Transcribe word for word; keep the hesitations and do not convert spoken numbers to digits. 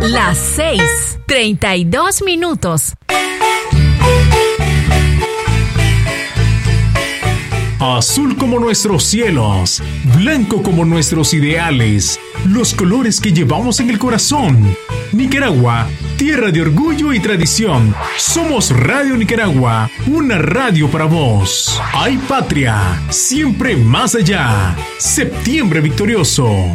Las seis, treinta y dos minutos. Azul como nuestros cielos, blanco como nuestros ideales, los colores que llevamos en el corazón. Nicaragua, tierra de orgullo y tradición. Somos Radio Nicaragua, una radio para vos. ¡Ay, patria! Siempre más allá. Septiembre victorioso.